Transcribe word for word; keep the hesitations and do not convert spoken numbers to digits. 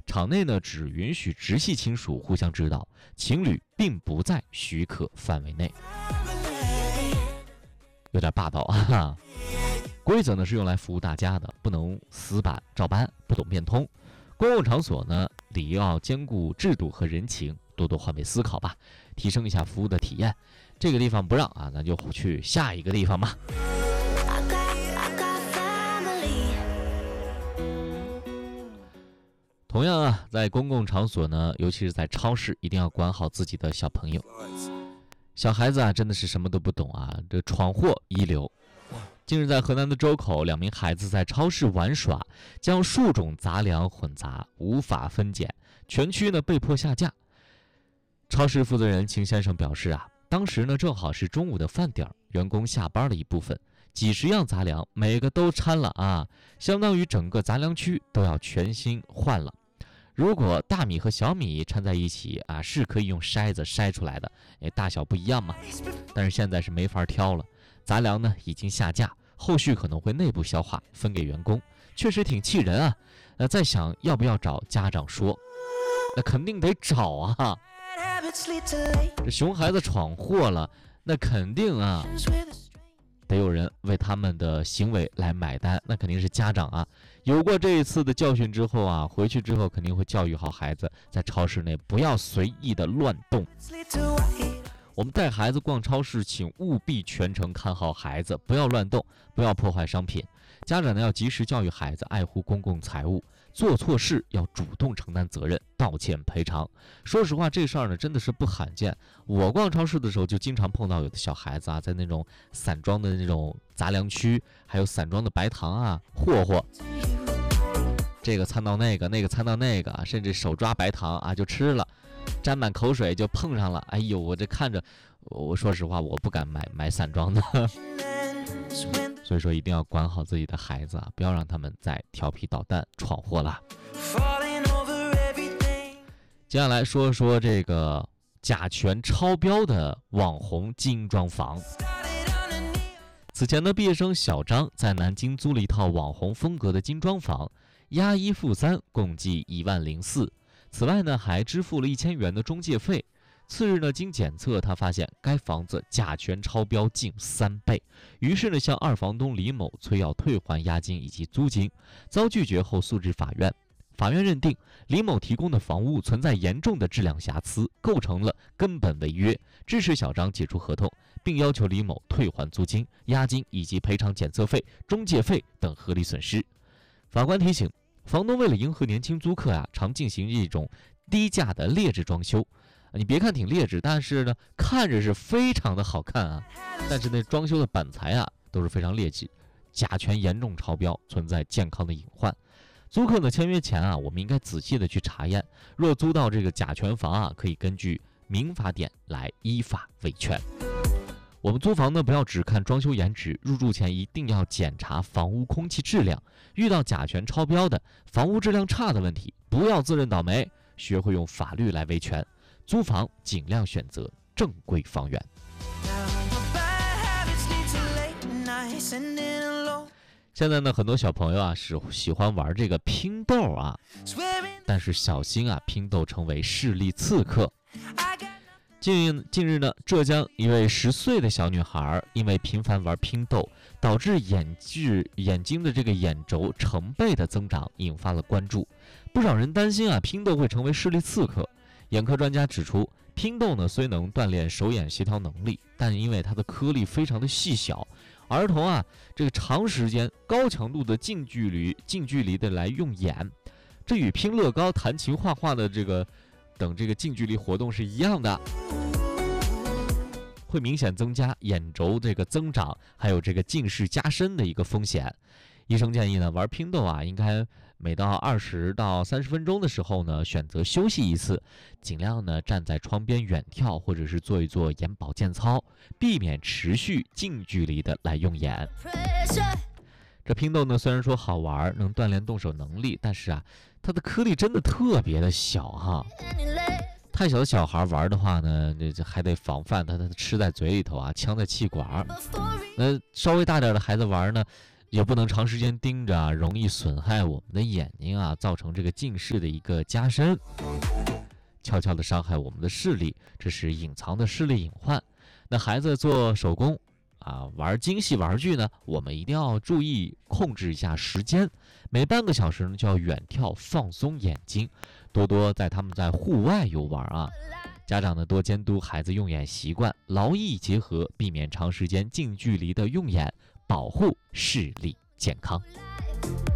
场内呢只允许直系亲属互相指导，情侣并不在许可范围内。有点霸道啊！规则呢是用来服务大家的，不能死板照搬，不懂变通。公共场所呢，礼要兼顾制度和人情，多多换位思考吧，提升一下服务的体验。这个地方不让啊，那就去下一个地方吧。同样啊，在公共场所呢，尤其是在超市，一定要管好自己的小朋友。小孩子啊，真的是什么都不懂啊，这闯祸一流。近日在河南的周口，两名孩子在超市玩耍，将数种杂粮混杂，无法分拣，全区呢被迫下架。超市负责人秦先生表示啊，当时呢正好是中午的饭点，员工下班了一部分，几十样杂粮每个都掺了啊，相当于整个杂粮区都要全新换了。如果大米和小米掺在一起啊，是可以用筛子筛出来的，哎，大小不一样嘛。但是现在是没法挑了，杂粮呢已经下架，后续可能会内部消化分给员工，确实挺气人啊。那在想要不要找家长说，那肯定得找啊。这熊孩子闯祸了，那肯定啊。得有人为他们的行为来买单，那肯定是家长啊。有过这一次的教训之后啊，回去之后肯定会教育好孩子，在超市内不要随意的乱动。我们带孩子逛超市，请务必全程看好孩子，不要乱动，不要破坏商品。家长呢要及时教育孩子爱护公共财物，做错事要主动承担责任，道歉赔偿。说实话，这事儿呢真的是不罕见。我逛超市的时候就经常碰到有的小孩子啊，在那种散装的那种杂粮区，还有散装的白糖啊，霍霍。这个掺到那个，那个掺到那个，甚至手抓白糖啊就吃了，沾满口水就碰上了。哎呦，我这看着，我说实话，我不敢买买散装的。所以说一定要管好自己的孩子啊，不要让他们再调皮捣蛋闯祸了。接下来说说这个甲醛超标的网红精装房。此前的毕业生小张在南京租了一套网红风格的精装房，押一付三，共计一万零四。此外呢，还支付了一千元的中介费。次日呢，经检测，他发现该房子甲醛超标近三倍，于是呢，向二房东李某催要退还押金以及租金，遭拒绝后诉至法院。法院认定李某提供的房屋存在严重的质量瑕疵，构成了根本违约，支持小张解除合同，并要求李某退还租金、押金以及赔偿检测费、中介费等合理损失。法官提醒，房东为了迎合年轻租客啊，常进行一种低价的劣质装修。你别看挺劣质，但是呢，看着是非常的好看啊。但是那装修的板材啊，都是非常劣质，甲醛严重超标，存在健康的隐患。租客呢签约前啊，我们应该仔细的去查验，若租到这个甲醛房啊，可以根据民法典来依法维权。我们租房呢，不要只看装修颜值，入住前一定要检查房屋空气质量。遇到甲醛超标的、房屋质量差的问题，不要自认倒霉，学会用法律来维权。租房尽量选择正规房源。现在呢，很多小朋友啊是喜欢玩这个拼豆啊，但是小心啊，拼豆成为视力刺客。近近日呢，浙江一位十岁的小女孩因为频繁玩拼豆，导致眼距眼睛的这个眼轴成倍的增长，引发了关注。不少人担心啊，拼豆会成为视力刺客。眼科专家指出，拼豆呢虽能锻炼手眼协调能力，但因为它的颗粒非常的细小，儿童啊这个长时间高强度的近距离近距离的来用眼，这与拼乐高、弹琴、画画的这个等这个近距离活动是一样的，会明显增加眼轴这个增长，还有这个近视加深的一个风险。医生建议呢，玩拼豆啊，应该每到二十到三十分钟的时候呢，选择休息一次，尽量呢站在窗边远眺，或者是做一做眼保健操，避免持续近距离的来用眼。这拼豆呢，虽然说好玩，能锻炼动手能力，但是啊，它的颗粒真的特别的小哈。太小的小孩玩的话呢，这还得防范它，它吃在嘴里头啊，呛在气管。那稍微大点的孩子玩呢， 也不能长时间盯着啊，容易损害我们的眼睛啊，造成这个近视的一个加深，悄悄的伤害我们的视力，这是隐藏的视力隐患。那孩子做手工啊，玩精细玩具呢，我们一定要注意控制一下时间，每半个小时呢就要远眺放松眼睛，多多在他们在户外游玩啊。家长呢多监督孩子用眼习惯，劳逸结合，避免长时间近距离的用眼，保护视力健康。